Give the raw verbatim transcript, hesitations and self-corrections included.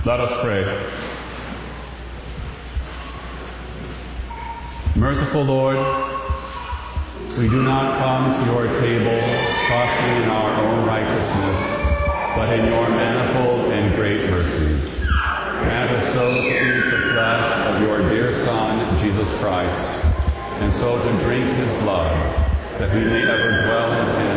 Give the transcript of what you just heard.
Let us pray. Merciful Lord, we do not come to your table trusting in our own righteousness, but in your manifold and great mercies. Grant us so to eat the flesh of your dear Son, Jesus Christ, and so to drink his blood, that we may ever dwell in him